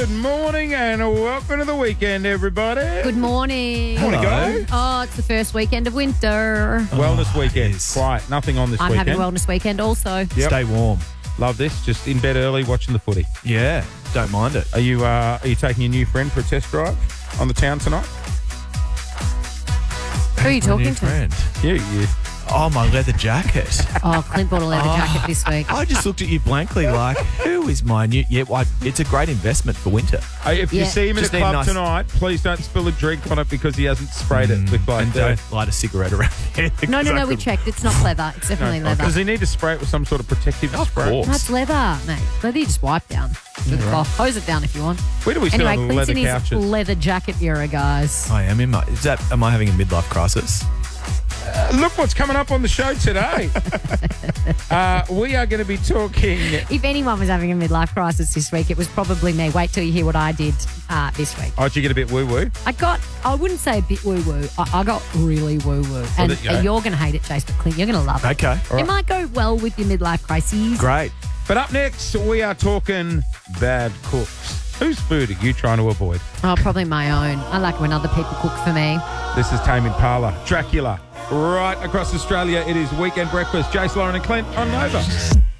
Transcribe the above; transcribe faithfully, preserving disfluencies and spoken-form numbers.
good morning and welcome to the weekend, everybody. Good morning. Want to go? Oh, it's the first weekend of winter. Wellness weekend. yes. Quiet. Nothing on this I'm weekend. having a wellness weekend also. Yep. Stay warm. Love this. Just in bed early watching the footy. Yeah, don't mind it. Are you uh, are you taking your new friend for a test drive on the town tonight? Who are you My talking new to? friend. You. you. Oh, my leather jacket. Oh, Clint bought a leather Oh. jacket this week. I just looked at you blankly like, who is my new... Yeah, well, it's a great investment for winter. Uh, if you Yeah. see him in a Just need club nice- tonight, please don't spill a drink on it because he hasn't sprayed it with like and don't light a cigarette around here. No, no, no, we checked. It's not leather. It's definitely leather. Does he need to spray it with some sort of protective Of spray? course. No, it's leather, mate. Leather you just wipe down. With a cloth. Hose it down if you want. Where do we sit Anyway, on the Clint's leather in his couches? leather jacket era, guys. I am in my... Is that... Am I having a midlife crisis? Look what's coming up on the show today. uh, we are going to be talking... If anyone was having a midlife crisis this week, it was probably me. Wait till you hear what I did uh, this week. Oh, did you get a bit woo-woo? I got, I wouldn't say a bit woo-woo. I, I got really woo-woo. And there you go. uh, you're going to hate it, Chase, but Clint, you're going to love it. Okay. It might go well with your midlife crises. Great. But up next, we are talking bad cooks. Whose food are you trying to avoid? Oh, probably my own. I like when other people cook for me. This is Tame Impala, Dracula. Right across Australia, it is Weekend Breakfast. Jace, Lauren and Clint on Nova.